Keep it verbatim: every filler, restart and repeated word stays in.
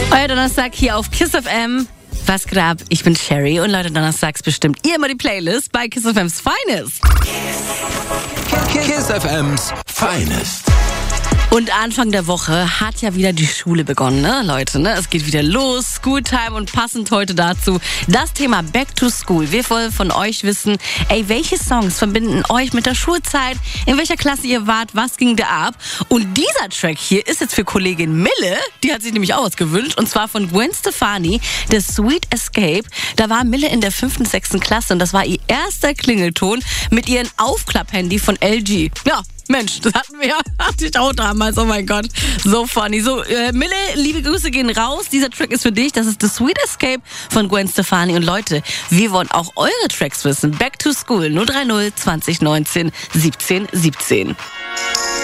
Euer Donnerstag hier auf Kiss F M. Was geht ab? Ich bin Sherry und Leute, donnerstags bestimmt ihr immer die Playlist bei Kiss F M's Finest. Kiss F M's Finest. Und Anfang der Woche hat ja wieder die Schule begonnen, ne, Leute, ne? Es geht wieder los, Schooltime und passend heute dazu das Thema Back to School. Wir wollen von euch wissen, ey, welche Songs verbinden euch mit der Schulzeit? In welcher Klasse ihr wart? Was ging da ab? Und dieser Track hier ist jetzt für Kollegin Mille, die hat sich nämlich auch was gewünscht, und zwar von Gwen Stefani, The Sweet Escape. Da war Mille in der fünften, sechsten Klasse und das war ihr erster Klingelton mit ihrem Aufklapp-Handy von L G. Ja, Mensch, das hatten wir ja, hatte ich auch damals, oh mein Gott, so funny. So, äh, Mille, liebe Grüße gehen raus, dieser Track ist für dich, das ist The Sweet Escape von Gwen Stefani. Und Leute, wir wollen auch eure Tracks wissen. Back to School, null drei null zwanzig neunzehn siebzehn siebzehn.